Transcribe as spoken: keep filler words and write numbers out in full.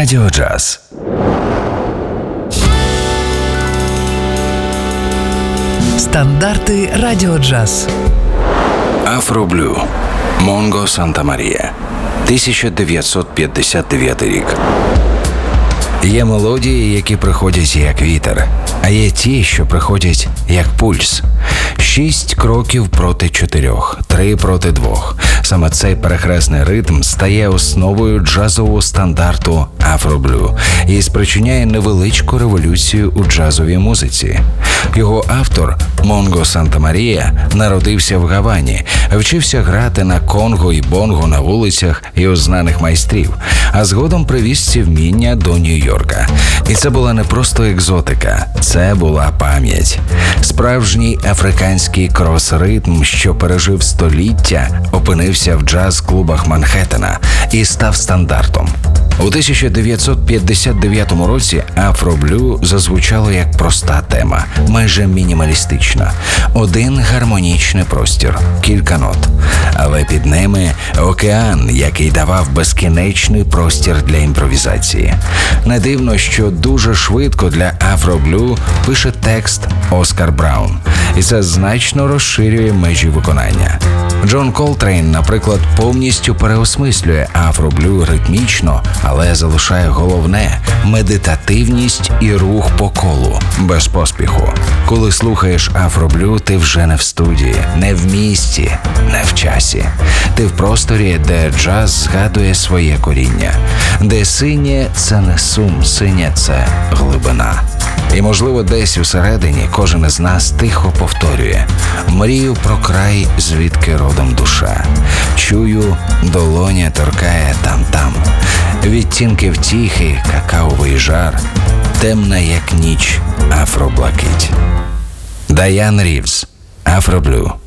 Радіо Джаз. Стандарти Радіо Джаз. Афроблю. Монго Санта-Марія. тисяча дев'ятсот п'ятдесят дев'ятий рік. Є мелодії, які приходять як вітер, а є ті, що приходять як пульс. Шість кроків проти чотирьох, три проти двох. Саме цей перехресний ритм стає основою джазового стандарту Афроблю і спричиняє невеличку революцію у джазовій музиці. Його автор, Монго Санта-Марія, народився в Гавані, вчився грати на конго і бонго на вулицях і у знаних майстрів, а згодом привіз ці вміння до Нью-Йорка. І це була не просто екзотика, це була пам'ять. Справжній африканський крос-ритм, що пережив століття, опинився в джаз-клубах Манхеттена і став стандартом. У тисяча дев'ятсот п'ятдесят дев'ятому році Афроблю зазвучало як проста тема, майже мінімалістична. Один гармонічний простір, кілька нот. Але під ними океан, який давав безкінечний простір для імпровізації. Не дивно, що дуже швидко для Афроблю пише текст Оскар Браун. І це значно розширює межі виконання. Джон Колтрейн, наприклад, повністю переосмислює Афроблю ритмічно, але залишає головне – медитативність і рух по колу, без поспіху. Коли слухаєш Афроблю, ти вже не в студії, не в місті, не в часі. Ти в просторі, де джаз згадує своє коріння, де синє – це не сум, синє – це глибина. І, можливо, десь усередині кожен із нас тихо повторює: «Мрію про край, звідки родом душа. Чую, долоня торкає там-там. Відтінки втіхи, какаовий жар. Темна, як ніч, афроблакить». Дайан Рівз, Афроблю.